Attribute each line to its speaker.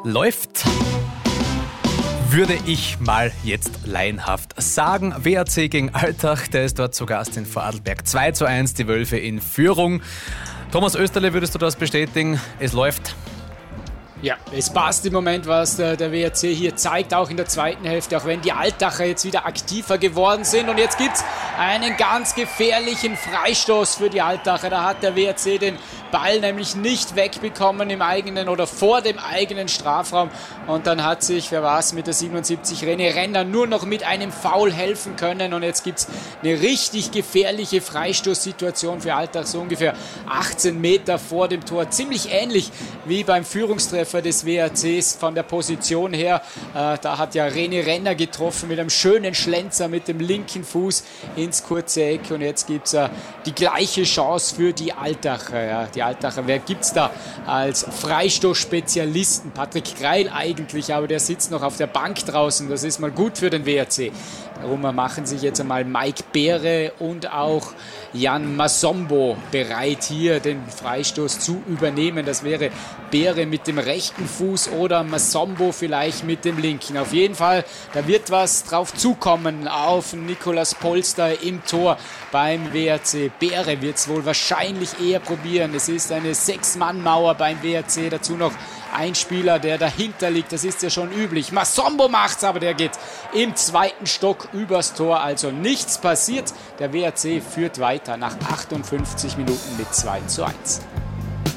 Speaker 1: läuft, würde ich mal jetzt laienhaft sagen. WRC gegen Altach, der ist dort zu Gast in Vorarlberg. 2:1, die Wölfe in Führung. Thomas Österle, würdest du das bestätigen? Es läuft.
Speaker 2: Ja, es passt im Moment, was der WRC hier zeigt, auch in der zweiten Hälfte, auch wenn die Altacher jetzt wieder aktiver geworden sind. Und jetzt gibt es einen ganz gefährlichen Freistoß für die Altacher. Da hat der WRC den Ball nämlich nicht wegbekommen im eigenen oder vor dem eigenen Strafraum. Und dann hat sich, wer war es, mit der 77 René Renner nur noch mit einem Foul helfen können. Und jetzt gibt es eine richtig gefährliche Freistoßsituation für Altach, so ungefähr 18 Meter vor dem Tor. Ziemlich ähnlich wie beim Führungstreffer des WRCs von der Position her. Da hat ja René Renner getroffen mit einem schönen Schlenzer mit dem linken Fuß ins kurze Eck. Und jetzt gibt es die gleiche Chance für die Altacher. Ja, die Altacher, wer gibt es da als Freistoßspezialisten? Patrick Greil eigentlich, aber der sitzt noch auf der Bank draußen. Das ist mal gut für den WRC. Darum machen sich jetzt einmal Mike Beere und auch Jan Masombo bereit, hier den Freistoß zu übernehmen. Das wäre Beere mit dem rechten Fuß oder Masombo vielleicht mit dem linken. Auf jeden Fall, da wird was drauf zukommen auf Nicolas Polster im Tor beim WRC. Beere wird es wohl wahrscheinlich eher probieren. Es ist eine 6-Mann-Mauer beim WRC, dazu noch ein Spieler, der dahinter liegt, das ist ja schon üblich. Masombo macht's, aber der geht im zweiten Stock übers Tor, also nichts passiert. Der WRC führt weiter nach 58 Minuten mit 2:1.